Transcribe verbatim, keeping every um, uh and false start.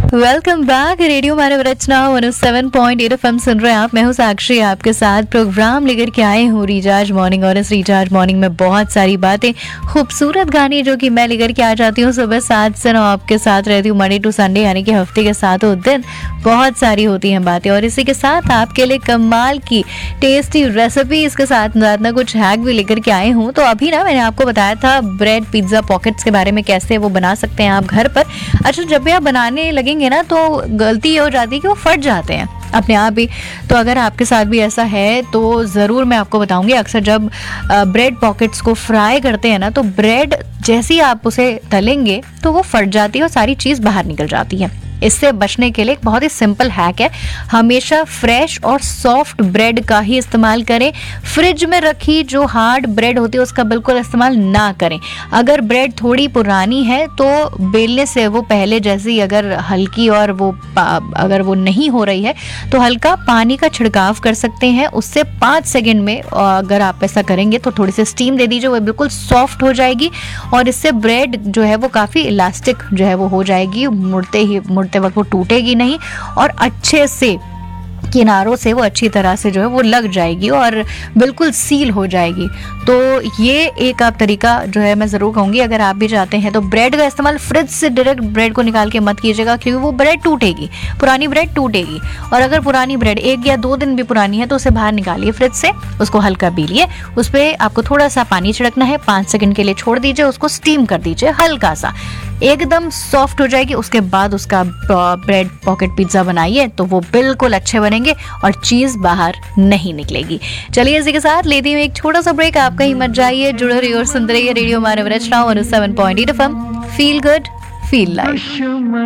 Welcome back. Radio मानव रचना one seven point eight FM सुन रहे हैं आप। मैं हूँ साक्षी, आपके साथ प्रोग्राम लेकर के आए हूँ रिचार्ज मॉर्निंग। और इस रिचार्ज मॉर्निंग में बहुत सारी बातें, खूबसूरत गाने जो कि मैं लेकर के आ जाती हूँ सुबह सात से नौ आपके साथ रहती हूँ, मंडे टू संडे, यानी कि हफ्ते के सातों दिन बहुत सारी होती हैं बातें। और इसी के साथ आपके लिए कमाल की टेस्टी रेसिपी, इसके साथ ना कुछ हैक भी लेकर के आए हूँ। तो अभी ना मैंने आपको बताया था ब्रेड पिज्ज़ा पॉकेट्स के बारे में, कैसे वो बना सकते हैं आप घर पर। अच्छा, जब भी आप बनाने लगेंगे ना तो गलती ये हो जाती है कि वो फट जाते हैं अपने आप ही। तो अगर आपके साथ भी ऐसा है तो ज़रूर मैं आपको बताऊंगी। अक्सर जब ब्रेड पॉकेट्स को फ्राई करते हैं ना, तो ब्रेड जैसे ही आप उसे तलेंगे तो वो फट जाती है और सारी चीज़ बाहर निकल जाती है। इससे बचने के लिए एक बहुत ही सिंपल हैक है, हमेशा फ्रेश और सॉफ्ट ब्रेड का ही इस्तेमाल करें। फ्रिज में रखी जो हार्ड ब्रेड होती है उसका बिल्कुल इस्तेमाल ना करें। अगर ब्रेड थोड़ी पुरानी है तो बेलने से वो पहले जैसी अगर हल्की और वो अगर वो नहीं हो रही है तो हल्का पानी का छिड़काव कर सकते हैं। उससे पाँच सेकेंड में अगर आप ऐसा करेंगे तो थोड़ी सी स्टीम दे दीजिए, वो बिल्कुल सॉफ्ट हो जाएगी और इससे ब्रेड जो है वो काफ़ी इलास्टिक जो है वो हो जाएगी। मुड़ते ही मुड़ते वक्त वो टूटेगी नहीं और अच्छे से किनारों से वो अच्छी तरह से जो है वो लग जाएगी और बिल्कुल सील हो जाएगी। तो ये एक आप तरीका जो है मैं ज़रूर कहूँगी, अगर आप भी चाहते हैं तो ब्रेड का इस्तेमाल फ्रिज से डायरेक्ट ब्रेड को निकाल के मत कीजिएगा, क्योंकि वो ब्रेड टूटेगी, पुरानी ब्रेड टूटेगी। और अगर पुरानी ब्रेड एक या दो दिन भी पुरानी है तो उसे बाहर निकालिए फ्रिज से, उसको हल्का बेलिए, उस पर आपको थोड़ा सा पानी छिड़कना है, पाँच सेकेंड के लिए छोड़ दीजिए, उसको स्टीम कर दीजिए हल्का सा, एकदम सॉफ्ट हो जाएगी। उसके बाद उसका ब्रेड पॉकेट पिज्ज़ा बनाइए तो वो बिल्कुल अच्छे बनेंगे और चीज़ बाहर नहीं निकलेगी। चलिए इसी के साथ लेती हूँ एक छोटा सा ब्रेक। आप कहीं मत जाइए, जुड़े रहिए और सुनते रहिए रेडियो मानव रचना one seven point eight FM. Feel good, feel life.